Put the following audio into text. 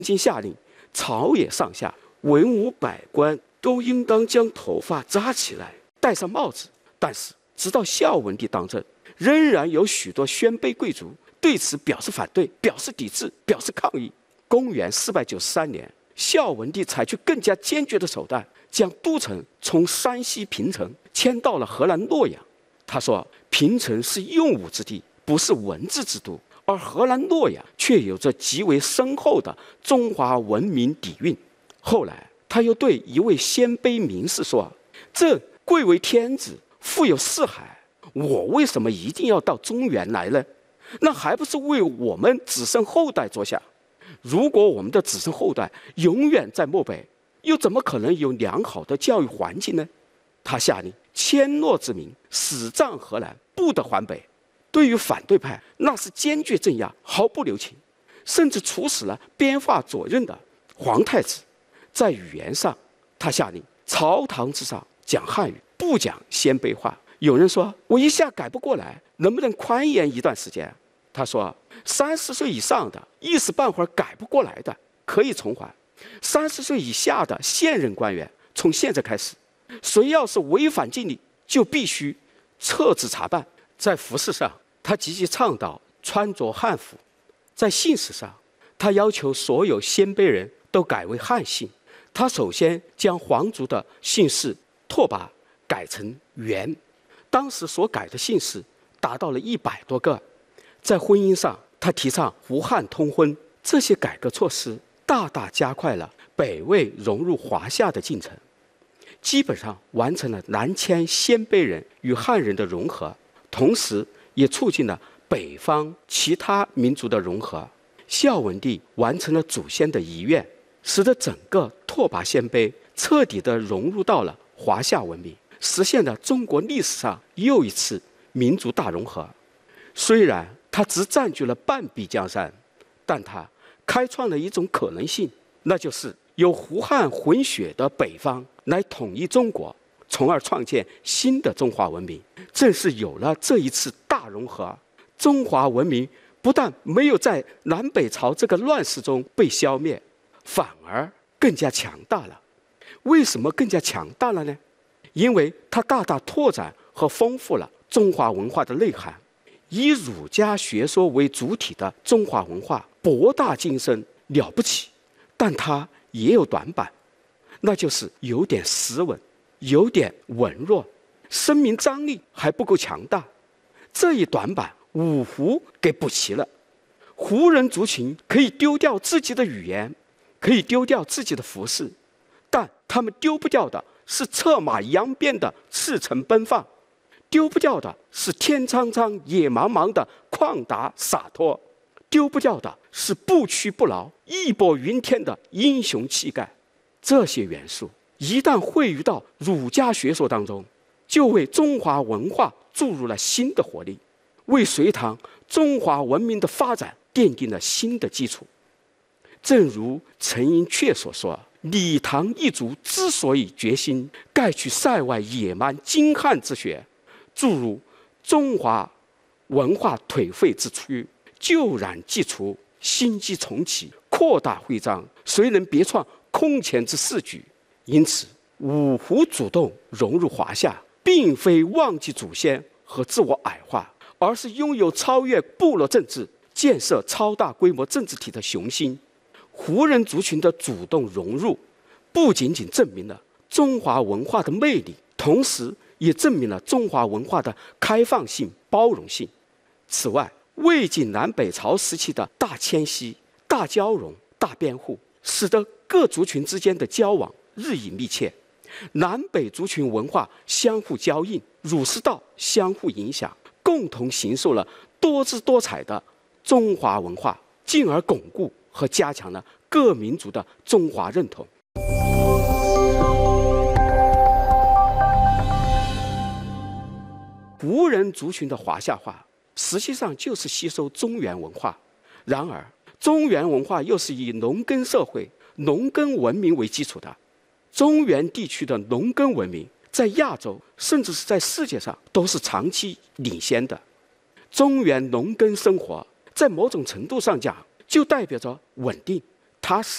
经下令，朝野上下文武百官都应当将头发扎起来，戴上帽子。但是，直到孝文帝当政，仍然有许多鲜卑贵族对此表示反对、表示抵制、表示抗议。公元493年，孝文帝采取更加坚决的手段，将都城从山西平城迁到了河南洛阳。他说，平城是用武之地，不是文治之都，而河南洛阳却有着极为深厚的中华文明底蕴。后来，他又对一位鲜卑名士说：“朕贵为天子，富有四海，我为什么一定要到中原来呢？那还不是为我们子孙后代着想？如果我们的子孙后代永远在漠北，又怎么可能有良好的教育环境呢？”他下令千诺之民死战河南，不得还北。对于反对派，那是坚决镇压，毫不留情，甚至处死了编发左任的皇太子。在语言上，他下令朝堂之上讲汉语，不讲鲜卑话。有人说，我一下改不过来，能不能宽延一段时间？他说，30岁以上的一时半会儿改不过来的可以从缓，30岁以下的现任官员从现在开始，谁要是违反禁令，就必须撤职查办。在服饰上，他积极倡导穿着汉服；在姓氏上，他要求所有鲜卑人都改为汉姓。他首先将皇族的姓氏拓跋改成元，当时所改的姓氏达到了100多个。在婚姻上，他提倡胡汉通婚，这些改革措施大大加快了北魏融入华夏的进程，基本上完成了南迁鲜卑人与汉人的融合，同时也促进了北方其他民族的融合。孝文帝完成了祖先的遗愿，使得整个拓跋鲜卑彻底地融入到了华夏文明，实现了中国历史上又一次民族大融合。虽然他只占据了半壁江山，但他开创了一种可能性，那就是由胡汉混血的北方来统一中国，从而创建新的中华文明。正是有了这一次大融合，中华文明不但没有在南北朝这个乱世中被消灭，反而更加强大了。为什么更加强大了呢？因为它大大拓展和丰富了中华文化的内涵。以儒家学说为主体的中华文化博大精深，了不起，但它也有短板，那就是有点斯文，有点文弱，声名张力还不够强大。这一短板，五胡给补齐了。胡人族群可以丢掉自己的语言，可以丢掉自己的服饰，但他们丢不掉的是策马扬鞭的驰骋奔放，丢不掉的是天苍苍野茫茫的旷达洒脱，丢不掉的是不屈不挠义薄云天的英雄气概。这些元素一旦汇于到儒家学说当中，就为中华文化注入了新的活力，为隋唐中华文明的发展奠定了新的基础。正如陈寅恪所说，李唐一族之所以决心盖取塞外野蛮精悍之学，注入中华文化颓废之躯，旧染既除，新机重启，扩大徽章，谁能别创空前之世举？因此，五胡主动融入华夏，并非忘记祖先和自我矮化，而是拥有超越部落政治、建设超大规模政治体的雄心。胡人族群的主动融入，不仅仅证明了中华文化的魅力，同时也证明了中华文化的开放性、包容性。此外，魏晋南北朝时期的大迁徙、大交融、大编户，使得各族群之间的交往日益密切，南北族群文化相互交映，儒释道相互影响，共同形塑了多姿多彩的中华文化，进而巩固和加强了各民族的中华认同。胡人族群的华夏化实际上就是吸收中原文化，然而中原文化又是以农耕社会、农耕文明为基础的。中原地区的农耕文明在亚洲甚至是在世界上都是长期领先的。中原农耕生活在某种程度上讲就代表着稳定、踏实、